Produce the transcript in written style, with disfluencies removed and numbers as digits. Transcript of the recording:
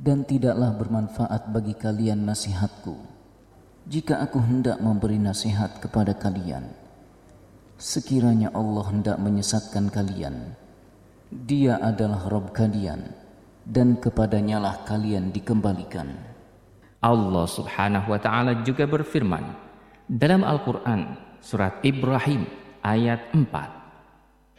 Dan tidaklah bermanfaat bagi kalian nasihatku jika aku hendak memberi nasihat kepada kalian. Sekiranya Allah hendak menyesatkan kalian, Dia adalah Rabb kalian, dan kepadanya lah kalian dikembalikan. Allah Subhanahu wa Ta'ala juga berfirman dalam Al-Quran, surat Ibrahim ayat 4.